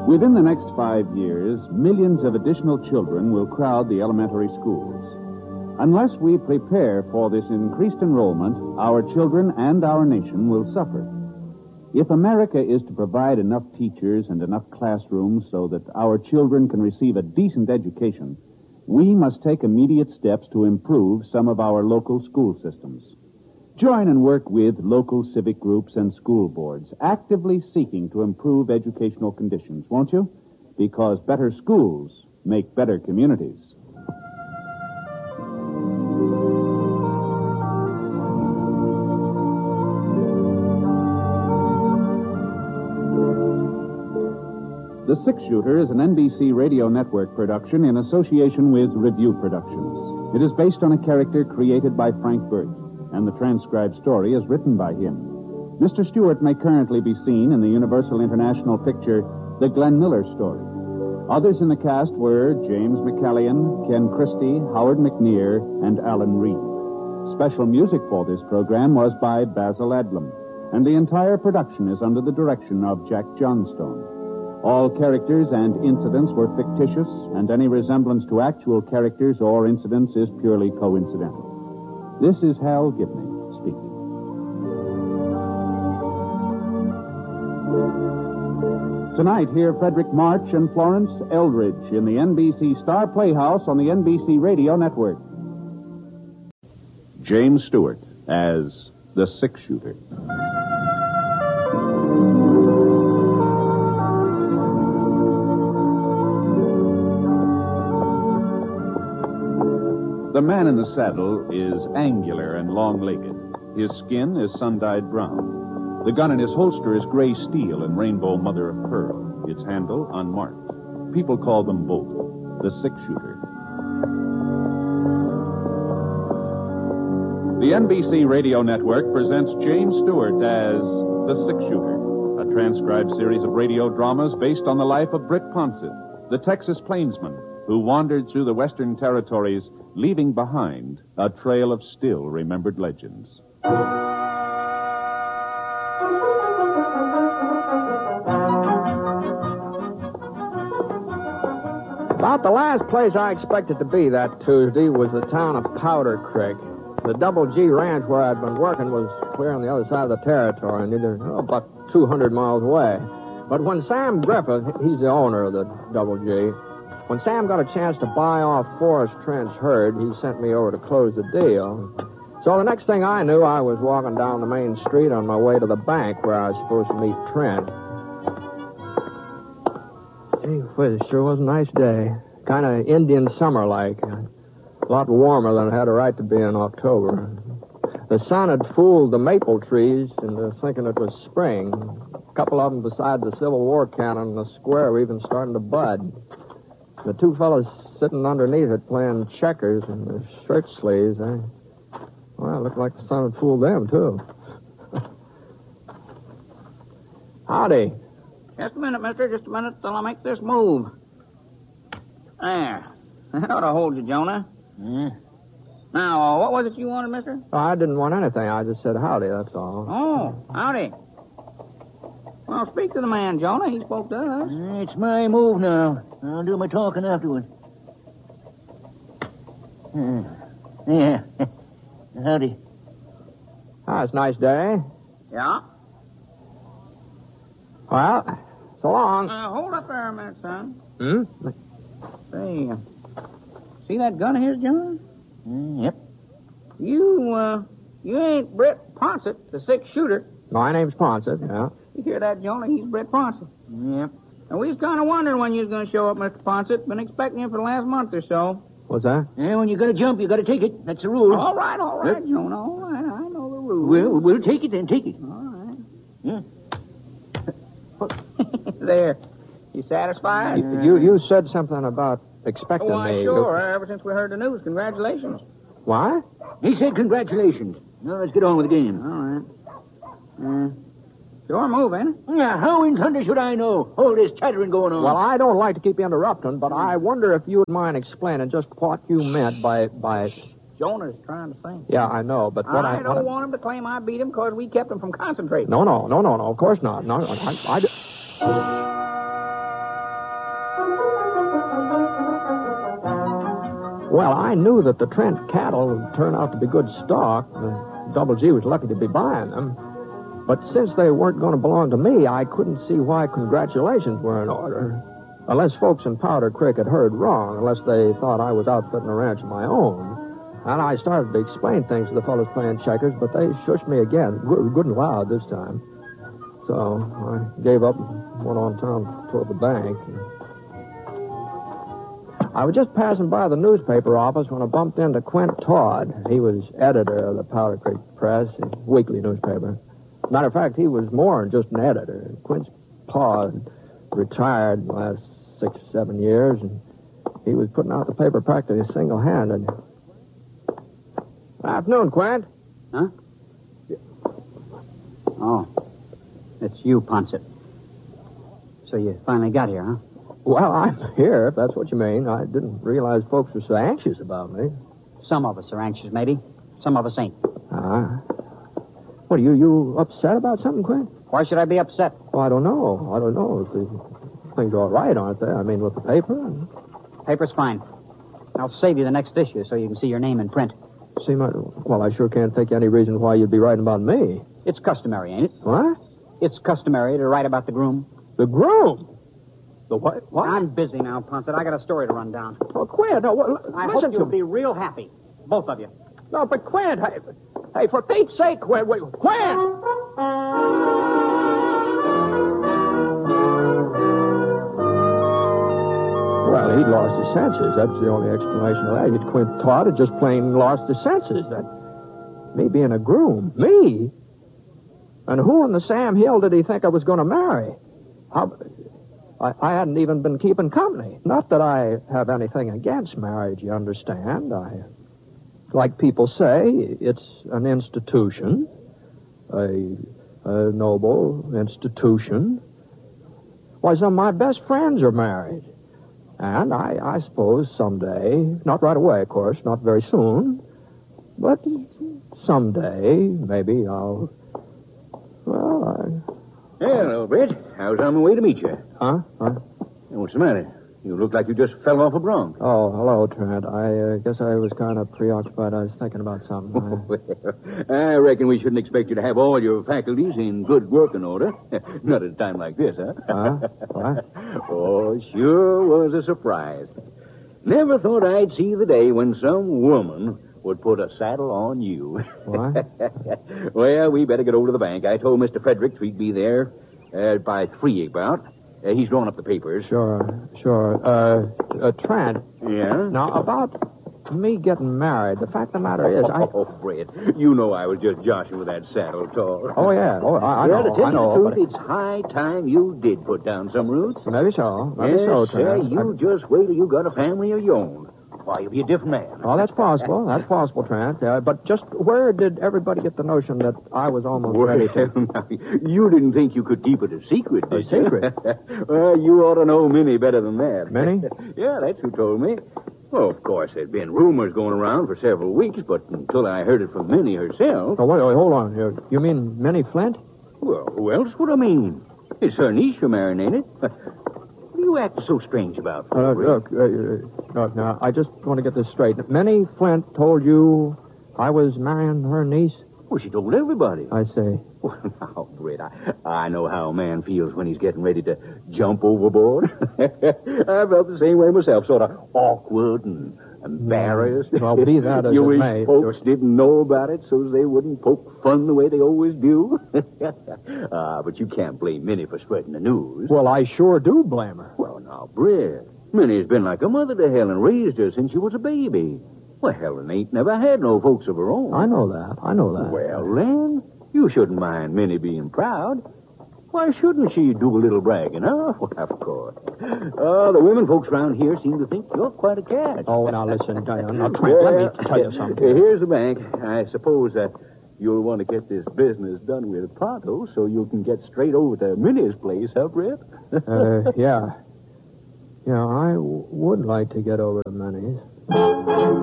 Within the next 5 years, millions of additional children will crowd the elementary schools. Unless we prepare for this increased enrollment, our children and our nation will suffer. If America is to provide enough teachers and enough classrooms so that our children can receive a decent education, we must take immediate steps to improve some of our local school systems. Join and work with local civic groups and school boards, actively seeking to improve educational conditions, won't you? Because better schools make better communities. The Six Shooter is an NBC Radio Network production in association with Review Productions. It is based on a character created by Frank Burt, and the transcribed story is written by him. Mr. Stewart may currently be seen in the Universal International picture, The Glenn Miller Story. Others in the cast were James McCallion, Ken Christie, Howard McNear, and Alan Reed. Special music for this program was by Basil Adlam, and the entire production is under the direction of Jack Johnstone. All characters and incidents were fictitious, and any resemblance to actual characters or incidents is purely coincidental. This is Hal Gibney speaking. Tonight, hear Frederick March and Florence Eldridge in the NBC Star Playhouse on the NBC Radio Network. James Stewart as the Six Shooter. The man in the saddle is angular and long-legged. His skin is sun-dyed brown. The gun in his holster is gray steel and rainbow mother of pearl. Its handle unmarked. People call them both the Six Shooter. The NBC Radio Network presents James Stewart as the Six Shooter, a transcribed series of radio dramas based on the life of Britt Ponset, the Texas plainsman who wandered through the Western Territories, leaving behind a trail of still-remembered legends. About the last place I expected to be that Tuesday was the town of Powder Creek. The Double G ranch where I'd been working was clear on the other side of the territory, about 200 miles away. But when Sam Griffith, he's the owner of the Double G, when Sam got a chance to buy off Forrest Trent's herd, he sent me over to close the deal. So the next thing I knew, I was walking down the main street on my way to the bank where I was supposed to meet Trent. Gee whiz, it sure was a nice day. Kind of Indian summer-like. A lot warmer than it had a right to be in October. The sun had fooled the maple trees into thinking it was spring. A couple of them beside the Civil War cannon in the square were even starting to bud. The two fellas sitting underneath it playing checkers in their shirt sleeves, well, it looked like the sun had fooled them, too. Howdy. Just a minute, mister. Just a minute till I make this move. There. That ought to hold you, Jonah. Now, what was it you wanted, mister? Oh, I didn't want anything. I just said howdy, that's all. Oh, howdy. Well, speak to the man, Jonah. He spoke to us. It's my move now. I'll do my talking afterward. Yeah. Howdy. It's a nice day. Yeah? Well, so long. Hold up there a minute, son. Say, see that gun of his, Jonah? Yep. You ain't Britt Ponset, the Six Shooter. My name's Ponset, yeah. You hear that, Jonah? He's Britt Ponset. Yep. And we was kind of wondering when you was going to show up, Mr. Ponset. Been expecting you for the last month or so. What's that? Yeah, when you got to jump, you got to take it. That's the rule. All right, Jonah. All right, I know the rules. Well, we'll take it then. Take it. All right. Yeah. There. You satisfied? You said something about expecting why, me. Sure. Ever since we heard the news. Congratulations. Why? He said congratulations. Now let's get on with the game. All right. Sure move, ain't it? Yeah, how in thunder should I know? All this chattering going on. Well, I don't like to keep interrupting, but I wonder if you would mind explaining just what you meant by... Jonah's trying to think. Yeah, I know, but what I don't want him to claim I beat him because we kept him from concentrating. No, of course not. No, Well, I knew that the Trent cattle turned out to be good stock. The Double G was lucky to be buying them. But since they weren't going to belong to me, I couldn't see why congratulations were in order. Unless folks in Powder Creek had heard wrong, unless they thought I was outfitting a ranch of my own. And I started to explain things to the fellows playing checkers, but they shushed me again, good and loud this time. So I gave up and went on town toward the bank. I was just passing by the newspaper office when I bumped into Quint Todd. He was editor of the Powder Creek Press, a weekly newspaper. Matter of fact, he was more than just an editor. Quint's pa retired the last 6 or 7 years, and he was putting out the paper practically single-handed. Afternoon, Quint. Huh? Oh, it's you, Ponset. So you finally got here, huh? Well, I'm here, if that's what you mean. I didn't realize folks were so anxious about me. Some of us are anxious, maybe. Some of us ain't. What, are you upset about something, Quint? Why should I be upset? Well, I don't know. If the things are all right, aren't they? I mean, with the paper? Paper's fine. I'll save you the next issue so you can see your name in print. Well, I sure can't think of any reason why you'd be writing about me. It's customary, ain't it? What? It's customary to write about the groom. The groom? The what? What? I'm busy now, Ponset. I got a story to run down. Oh, Quint, no, I listen hope to you'll me. be real happy. Both of you. No, but Quint, hey, for Pete's sake, Quint, wait, Quint! Well, he'd lost his senses. That's the only explanation of that. Quint Todd had just plain lost his senses. That me being a groom. Me? And who in the Sam Hill did he think I was going to marry? I hadn't even been keeping company. Not that I have anything against marriage, you understand. Like people say, it's an institution, a noble institution. Why, some of my best friends are married. And I suppose someday, not right away, of course, not very soon, but someday, maybe I'll, Hello, Britt. I was on my way to meet you. Huh? What's the matter? You look like you just fell off a bronc. Oh, hello, Trent. I guess I was kind of preoccupied. I was thinking about something. Well, I reckon we shouldn't expect you to have all your faculties in good working order. Not at a time like this, huh? What? Oh, sure was a surprise. Never thought I'd see the day when some woman would put a saddle on you. What? Well, we better get over to the bank. I told Mr. Frederick we'd be there by 3 about. He's drawn up the papers. Sure. Trent. Yeah? Now, about me getting married, the fact of the matter is, Oh, Fred, you know I was just joshing with that saddle talk. Oh, yeah. Oh, I Well, know. to tell I know. you the But truth, it's high time you did put down some roots. maybe so. Maybe Yes, so, sir, Trent. you just wait till you got a family of your own. Why, you'll be a different man. Oh, that's possible. That's possible, Trent. But just where did everybody get the notion that I was almost ready to... Now, you didn't think you could keep it a secret, did you? secret? Well, you ought to know Minnie better than that. Minnie? Yeah, that's who told me. Well, of course, there'd been rumors going around for several weeks, but until I heard it from Minnie herself... Oh, wait, hold on here. You mean Minnie Flint? Well, who else would I mean? It's her niece you're marrying, ain't it? What are you acting so strange about? Look, now, I just want to get this straight. Minnie Flint told you I was marrying her niece? Well, she told everybody. I say. Well, now, Britt, I know how a man feels when he's getting ready to jump overboard. I felt the same way myself, sort of awkward and embarrassed. Well, be that as you it wish may. folks didn't know about it so they wouldn't poke fun the way they always do. But you can't blame Minnie for spreading the news. Well, I sure do blame her. Well, now, Britt, Minnie's been like a mother to Helen, raised her since she was a baby. Well, Helen ain't never had no folks of her own. I know that. Well, then, you shouldn't mind Minnie being proud. Why shouldn't she do a little bragging, huh? Well, of course. The women folks around here seem to think you're quite a catch. Oh, now listen, now, Trent, let me tell you something. Here's the bank. I suppose you'll want to get this business done with pronto so you can get straight over to Minnie's place, huh, Britt? Yeah. Yeah, I would like to get over to Minnie's.